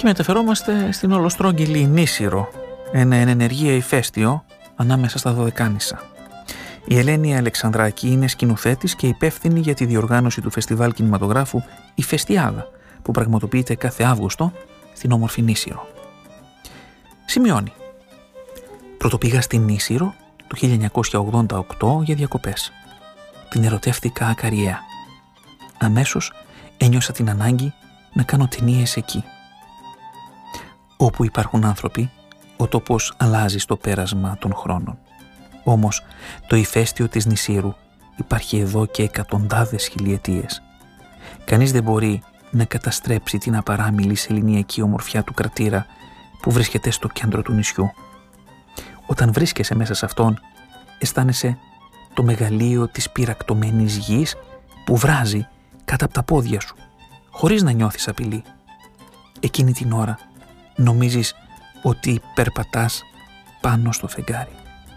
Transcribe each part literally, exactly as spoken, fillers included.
Και μεταφερόμαστε στην ολοστρόγγυλη Νήσυρο, ένα εν ενεργεία ηφαίστειο ανάμεσα στα Δωδεκάνησα. Η Ελένη Αλεξανδράκη είναι σκηνοθέτης και υπεύθυνη για τη διοργάνωση του φεστιβάλ κινηματογράφου Ηφαιστιάδα, που πραγματοποιείται κάθε Αύγουστο στην όμορφη Νήσυρο. Σημειώνει: «Πρωτοπήγα στην Νήσυρο το χίλια εννιακόσια ογδόντα οκτώ για διακοπές. Την ερωτεύτηκα ακαριέα. Αμέσως ένιωσα την ανάγκη να κάνω ταινίες εκεί. Όπου υπάρχουν άνθρωποι, ο τόπος αλλάζει στο πέρασμα των χρόνων. Όμως το ηφαίστειο της Νησύρου υπάρχει εδώ και εκατοντάδες χιλιετίες. Κανείς δεν μπορεί να καταστρέψει την απαράμιλη σεληνιακή ομορφιά του κρατήρα που βρίσκεται στο κέντρο του νησιού. Όταν βρίσκεσαι μέσα σε αυτόν, αισθάνεσαι το μεγαλείο της πυρακτωμένης γης που βράζει κάτω από τα πόδια σου, χωρίς να νιώθεις απειλή. Εκείνη την ώρα νομίζεις ότι περπατάς πάνω στο φεγγάρι.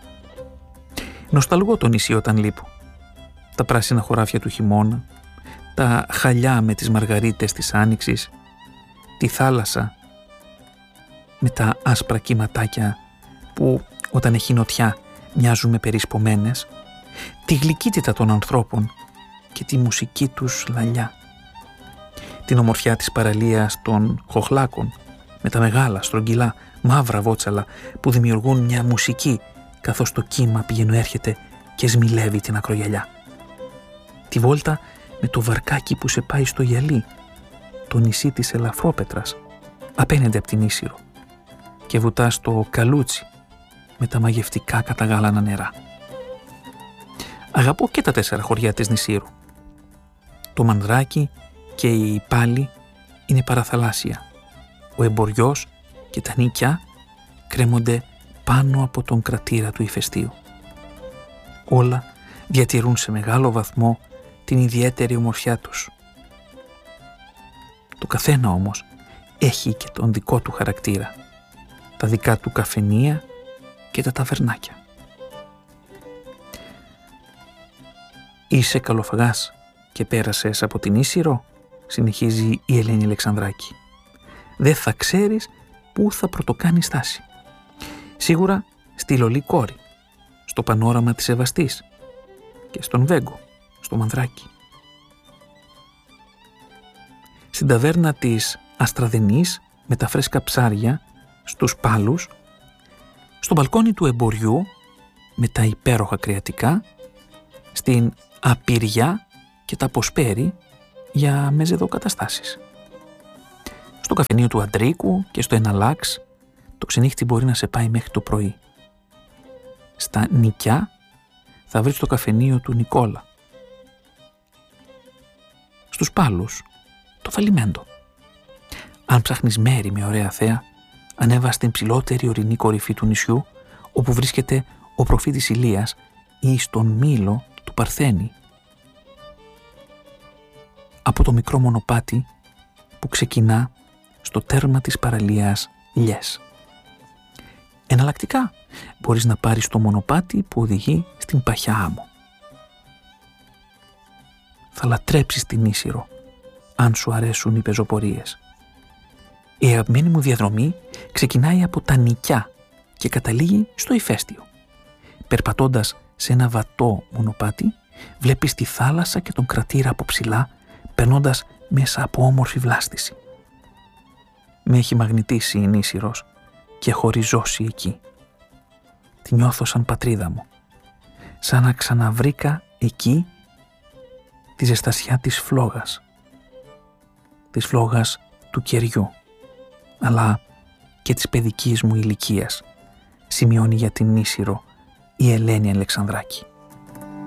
Νοσταλγώ το νησί όταν λείπω. Τα πράσινα χωράφια του χειμώνα, τα χαλιά με τις μαργαρίτες της άνοιξης, τη θάλασσα με τα άσπρα κύματάκια που όταν έχει νοτιά μοιάζουν με περισπομένες, τη γλυκύτητα των ανθρώπων και τη μουσική τους λαλιά, την ομορφιά της παραλίας των χοχλάκων με τα μεγάλα στρογγυλά μαύρα βότσαλα που δημιουργούν μια μουσική καθώς το κύμα πηγαίνω έρχεται και σμιλεύει την ακρογιαλιά. Τη βόλτα με το βαρκάκι που σε πάει στο γυαλί, το νησί της Ελαφρόπετρας, απέναντι από την Νήσυρο, και βουτάς στο καλούτσι με τα μαγευτικά καταγάλανα νερά. Αγαπώ και τα τέσσερα χωριά της Νησύρου. Το Μανδράκι και η Πάλη είναι παραθαλάσσια. Ο Εμποριός και τα Νίκια κρέμονται πάνω από τον κρατήρα του ηφαιστείου. Όλα διατηρούν σε μεγάλο βαθμό την ιδιαίτερη ομορφιά τους. Το καθένα όμως έχει και τον δικό του χαρακτήρα, τα δικά του καφενεία και τα ταβερνάκια. «Είσαι καλοφαγάς και πέρασες από την Νήσυρο», συνεχίζει η Ελένη Αλεξανδράκη. «Δεν θα ξέρεις πού θα πρωτοκάνει στάση. Σίγουρα στη Λολή Κόρη, στο πανόραμα της Σεβαστής και στον Βέγκο, στο Μανδράκι. Στην ταβέρνα της Αστραδενής με τα φρέσκα ψάρια, στους Πάλους, στο μπαλκόνι του Εμποριού με τα υπέροχα κρεατικά, στην Απειριά και τα Ποσπέρι για μεζεδοκαταστάσεις. Στο καφενείο του Αντρίκου και στο Εναλάξ το ξενύχτη μπορεί να σε πάει μέχρι το πρωί. Στα Νικιά θα βρεις το καφενείο του Νικόλα. Στους Πάλους το Φαλιμέντο. Αν ψάχνεις μέρη με ωραία θέα, ανέβα στην ψηλότερη ορεινή κορυφή του νησιού, όπου βρίσκεται ο προφήτης Ηλίας, ή στον Μήλο του Παρθένη. Από το μικρό μονοπάτι που ξεκινά στο τέρμα της παραλίας Λιές. Εναλλακτικά μπορείς να πάρεις το μονοπάτι που οδηγεί στην Παχιά Άμμο. Θα λατρέψεις την Νήσυρο αν σου αρέσουν οι πεζοπορίες. Η αγαπημένη μου διαδρομή ξεκινάει από τα Νικιά και καταλήγει στο ηφαίστειο. Περπατώντας σε ένα βατό μονοπάτι, βλέπεις τη θάλασσα και τον κρατήρα από ψηλά, περνώντας μέσα από όμορφη βλάστηση. Με έχει μαγνητήσει η Νήσυρος και έχω ριζώσει εκεί. Τη νιώθω σαν πατρίδα μου, σαν να ξαναβρήκα εκεί τη ζεστασιά της φλόγας, της φλόγας του κεριού, αλλά και της παιδικής μου ηλικίας, σημειώνει για την Νήσυρο η Ελένη Αλεξανδράκη.